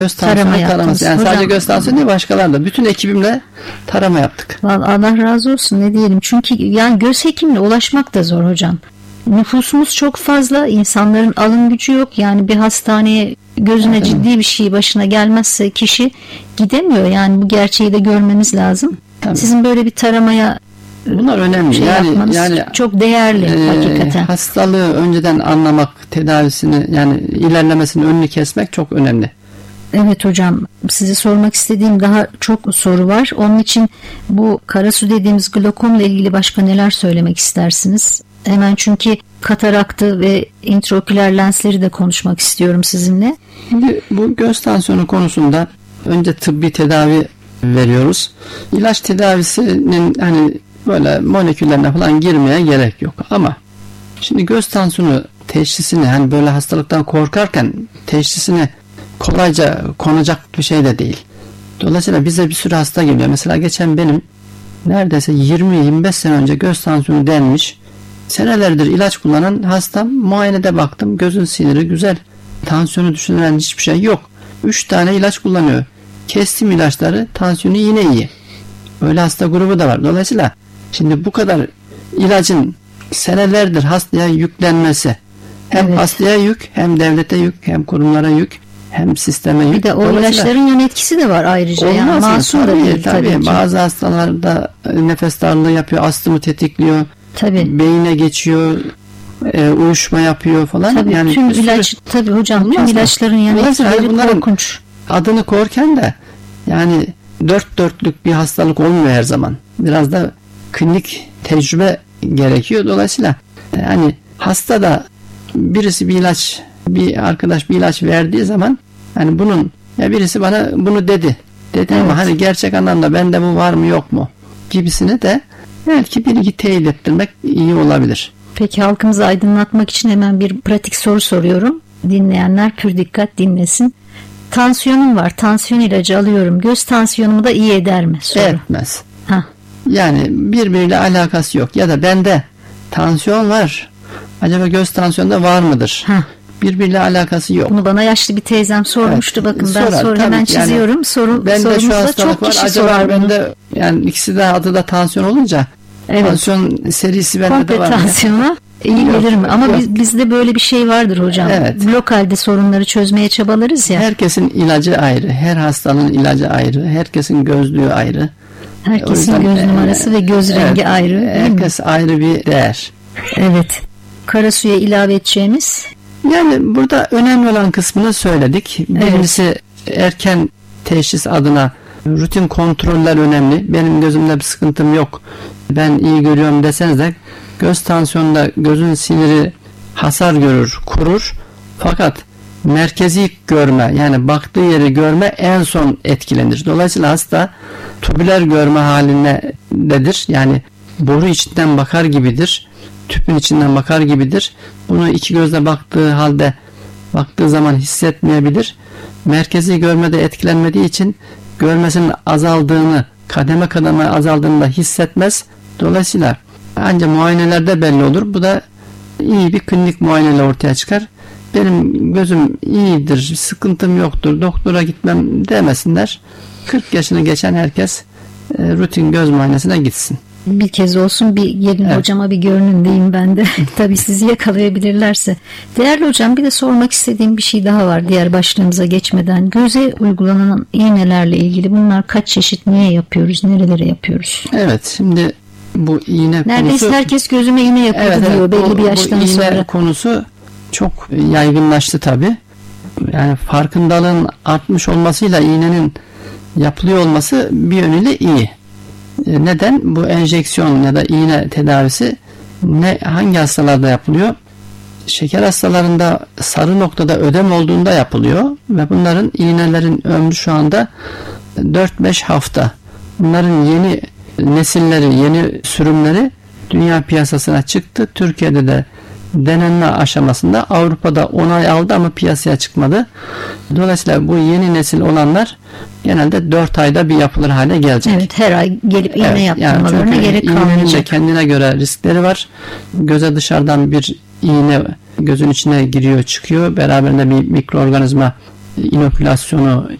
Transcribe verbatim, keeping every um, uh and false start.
Göz tansiyonu tarama taraması. Yani hocam, sadece göz tansiyonu değil, başkaları da. Bütün ekibimle tarama yaptık. Vallahi Allah razı olsun, ne diyelim. Çünkü yani göz hekimine ulaşmak da zor hocam. Nüfusumuz çok fazla, insanların alım gücü yok. Yani bir hastaneye gözüne evet, ciddi bir şey başına gelmezse kişi gidemiyor. Yani bu gerçeği de görmemiz lazım. Tabii. Sizin böyle bir taramaya bunlar önemli. Şey yani yani çok değerli e, hakikaten. Hastalığı önceden anlamak, tedavisini yani ilerlemesinin önünü kesmek çok önemli. Evet hocam, size sormak istediğim daha çok soru var. Onun için bu karasu dediğimiz glokomla ilgili başka neler söylemek istersiniz? Hemen çünkü kataraktı ve intraoküler lensleri de konuşmak istiyorum sizinle. Şimdi bu göz tansiyonu konusunda önce tıbbi tedavi veriyoruz. İlaç tedavisinin hani böyle moleküllerine falan girmeye gerek yok. Ama şimdi göz tansiyonu teşhisini, hani böyle hastalıktan korkarken teşhisini kolayca konacak bir şey de değil. Dolayısıyla bize bir sürü hasta geliyor. Mesela geçen benim neredeyse yirmi yirmi beş sene önce göz tansiyonu denmiş, senelerdir ilaç kullanan hastam, muayenede baktım gözün siniri güzel, tansiyonu düşünülen hiçbir şey yok. üç tane ilaç kullanıyor. Kestim ilaçları, tansiyonu yine iyi. Öyle hasta grubu da var. Dolayısıyla şimdi bu kadar ilacın senelerdir hastaya yüklenmesi, hem evet, hastaya yük, hem devlete yük, hem kurumlara yük, hem sisteme yük. Bir de o ilaçların yan etkisi de var ayrıca. Yani masum da değil tabii, tabii ki. Bazı hastalarda nefes darlığı yapıyor, astımı tetikliyor, tabii, beyine geçiyor, e, uyuşma yapıyor falan. Tabii, yani tüm ilaç, tabii hocam, tüm ilaçların yan etkileri korkunç. Adını korken de yani dört dörtlük bir hastalık olmuyor her zaman. Biraz da klinik tecrübe gerekiyor. Dolayısıyla yani hasta da birisi bir ilaç, bir arkadaş bir ilaç verdiği zaman hani bunun, ya birisi bana bunu dedi dedi evet, ama hani gerçek anlamda bende bu var mı yok mu gibisini de belki bilgi teyit ettirmek iyi olabilir. Peki, halkımızı aydınlatmak için hemen bir pratik soru soruyorum. Dinleyenler pür dikkat dinlesin. Tansiyonum var, tansiyon ilacı alıyorum. Göz tansiyonumu da iyi eder mi? Soru. Etmez. Hah. Yani birbiriyle alakası yok. Ya da bende tansiyon var, acaba göz tansiyonu da var mıdır? Hah. Birbiriyle alakası yok. Bunu bana yaşlı bir teyzem sormuştu. Evet, bakın ben sorar, soru hemen çiziyorum. Yani, soru bende şu hastalık var. Acaba bende, yani ikisi de adı da tansiyon olunca evet, tansiyon serisi bende komple de var. Komple tansiyona iyi gelir mi? Ama biz, bizde böyle bir şey vardır hocam. Evet. Lokalde sorunları çözmeye çabalarız ya. Herkesin ilacı ayrı. Her hastanın ilacı ayrı. Herkesin gözlüğü ayrı. Herkesin yüzden, göz numarası e, ve göz evet, rengi ayrı. Herkes ayrı bir değer. Evet. Karasuya ilave edeceğimiz? Yani burada önemli olan kısmını söyledik. Birincisi evet, erken teşhis adına rutin kontroller önemli. Benim gözümde bir sıkıntım yok, ben iyi görüyorum deseniz de göz tansiyonunda gözün siniri hasar görür, kurur. Fakat merkezi görme, yani baktığı yeri görme en son etkilenir. Dolayısıyla hasta tübüler görme halindedir. Yani boru içinden bakar gibidir. Tüpün içinden bakar gibidir. Bunu iki gözle baktığı halde baktığı zaman hissetmeyebilir. Merkezi görmede etkilenmediği için görmesinin azaldığını, kademe kademe azaldığını da hissetmez. Dolayısıyla ancak muayenelerde belli olur. Bu da iyi bir klinik muayeneyle ortaya çıkar. Benim gözüm iyidir, sıkıntım yoktur, doktora gitmem demesinler. kırk yaşını geçen herkes e, rutin göz muayenesine gitsin. Bir kez olsun bir gelin evet, hocama bir görünün diyeyim ben de. Tabii sizi yakalayabilirlerse. Değerli hocam, bir de sormak istediğim bir şey daha var diğer başlığımıza geçmeden. Göze uygulanan iğnelerle ilgili, bunlar kaç çeşit, niye yapıyoruz, nerelere yapıyoruz? Evet, şimdi bu iğne neredeyse konusu, herkes gözüme iğne yapıyor evet, diyor evet, belli bu, bir yaştan bu sonra. İğne konusu çok yaygınlaştı tabii. Yani farkındalığın artmış olmasıyla iğnenin yapılıyor olması bir yönüyle iyi. Neden? Bu enjeksiyon ya da iğne tedavisi ne, hangi hastalarda yapılıyor? Şeker hastalarında sarı noktada ödem olduğunda yapılıyor ve bunların iğnelerin ömrü şu anda dört beş hafta. Bunların yeni nesilleri, yeni sürümleri dünya piyasasına çıktı. Türkiye'de de denenme aşamasında, Avrupa'da onay aldı ama piyasaya çıkmadı. Dolayısıyla bu yeni nesil olanlar genelde dört ayda bir yapılır hale gelecek. Evet, her ay gelip iğne evet, yaptırmalarına yani gerek kalmayacak. Kendine göre riskleri var. Göze dışarıdan bir iğne gözün içine giriyor çıkıyor. Beraberinde bir mikroorganizma inokülasyonu